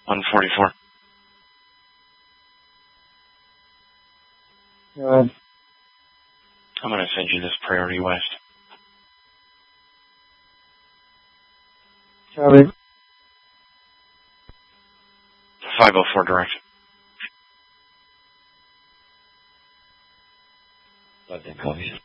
144. Go ahead. I'm going to send you this priority west. Copy. 504 direct. Left and copies.